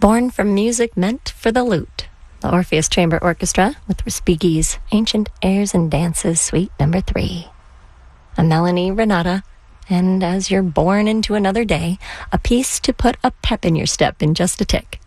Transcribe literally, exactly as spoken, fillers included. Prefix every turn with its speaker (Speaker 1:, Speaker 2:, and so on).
Speaker 1: Born from music meant for the lute, the Orpheus Chamber Orchestra with Respighi's Ancient Airs and Dances, Suite Number Three. I'm Melanie Renata, and as you're born into another day, a piece to put a pep in your step in just a tick.